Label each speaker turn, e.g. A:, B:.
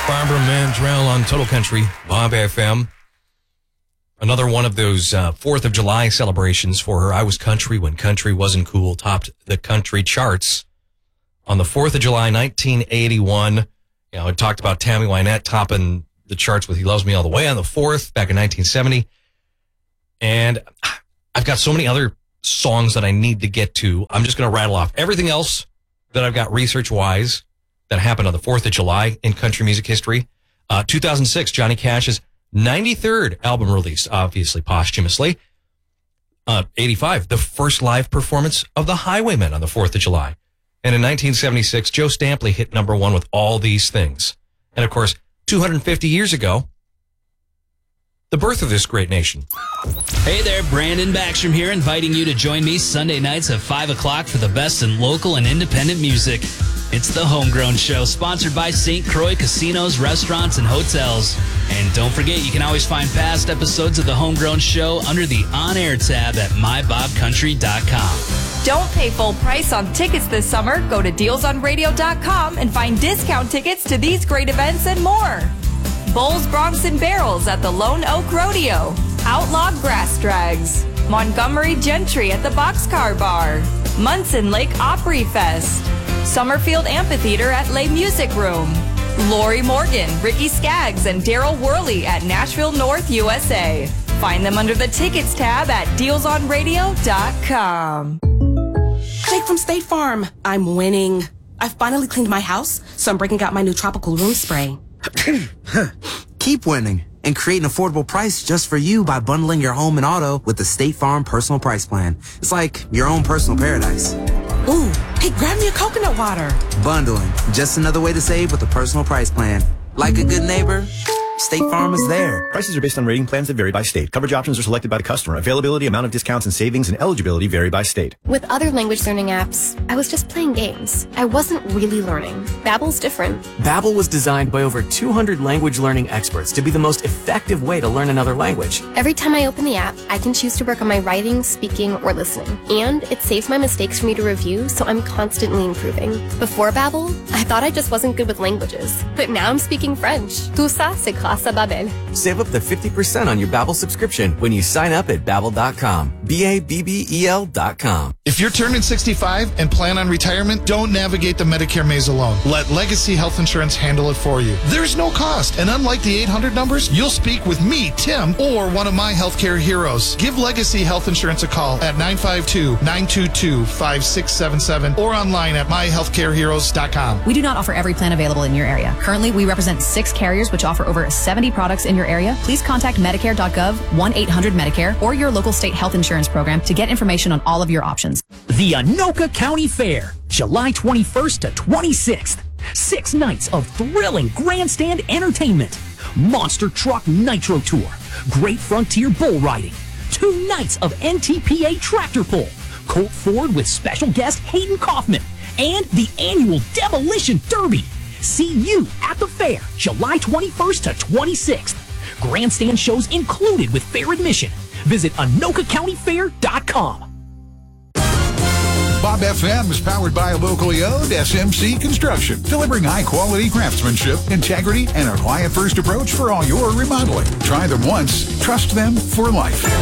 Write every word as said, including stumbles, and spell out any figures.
A: Barbara Mandrell on Total Country, Bob F M. Another one of those uh, fourth of July celebrations for her. I Was Country When Country Wasn't Cool topped the country charts on the fourth of July, nineteen eighty-one. You know, I talked about Tammy Wynette topping the charts with He Loves Me All the Way on the fourth back in nineteen seventy. And I've got so many other songs that I need to get to. I'm just going to rattle off everything else that I've got research-wise that happened on the fourth of July in country music history. Uh, two thousand six, Johnny Cash's ninety-third album release, obviously posthumously. Uh, eighty-five, the first live performance of the Highwaymen on the fourth of July. And in nineteen seventy-six, Joe Stampley hit number one with All These Things. And of course, two hundred fifty years ago, the birth of this great nation.
B: Hey there, Brandon Backstrom here, inviting you to join me Sunday nights at five o'clock for the best in local and independent music. It's the Homegrown Show, sponsored by Saint Croix Casinos, Restaurants, and Hotels. And don't forget, you can always find past episodes of the Homegrown Show under the On-Air tab at my bob country dot com.
C: Don't pay full price on tickets this summer. Go to deals on radio dot com and find discount tickets to these great events and more. Bulls, Broncs, and Barrels at the Lone Oak Rodeo. Outlaw Grass Drags. Montgomery Gentry at the Boxcar Bar. Munson Lake Opry Fest. Summerfield Amphitheater at Les Music Room. Lori Morgan, Ricky Skaggs, and Daryl Worley at Nashville North, U S A. Find them under the Tickets tab at deals on radio dot com.
D: Jake from State Farm. I'm winning. I've finally cleaned my house, so I'm breaking out my new tropical room spray.
E: Keep winning and create an affordable price just for you by bundling your home and auto with the State Farm Personal Price Plan. It's like your own personal paradise.
D: Ooh, hey, grab me a coconut water.
E: Bundling, just another way to save with a personal price plan. Like a good neighbor, State Farm is there.
F: Prices are based on rating plans that vary by state. Coverage options are selected by the customer. Availability, amount of discounts and savings, and eligibility vary by state.
G: With other language learning apps, I was just playing games. I wasn't really learning. Babbel's different.
H: Babbel was designed by over two hundred language learning experts to be the most effective way to learn another language.
G: Every time I open the app, I can choose to work on my writing, speaking, or listening. And it saves my mistakes for me to review, so I'm constantly improving. Before Babbel, I thought I just wasn't good with languages. But now I'm speaking French. Tout ça, c'est grâce à Babbel.
H: Save up to fifty percent on your Babbel subscription when you sign up at babbel dot com. B A B B E L dot com.
I: If you're turning sixty-five and plan on retirement, don't navigate the Medicare maze alone. Let Legacy Health Insurance handle it for you. There's no cost, and unlike the eight hundred numbers, you'll speak with me, Tim, or one of my healthcare heroes. Give Legacy Health Insurance a call at nine five two, nine two two, five six seven seven or online at my healthcare heroes dot com.
J: We do not offer every plan available in your area. Currently, we represent six carriers which offer over seventy products in your area. Please contact medicare dot gov, one eight hundred Medicare, or your local state health insurance program to get information on all of your options.
K: The Anoka County Fair, July twenty-first to twenty-sixth. Six nights of thrilling grandstand entertainment. Monster Truck Nitro Tour. Great Frontier Bull Riding. Two nights of N T P A Tractor Pull. Colt Ford with special guest Hayden Kaufman. And the annual Demolition Derby. See you at the fair, July twenty-first to twenty-sixth. Grandstand shows included with fair admission. Visit anoka county fair dot com.
L: Bob F M is powered by a locally owned S M C Construction, delivering high-quality craftsmanship, integrity, and a client-first approach for all your remodeling. Try them once, trust them for life.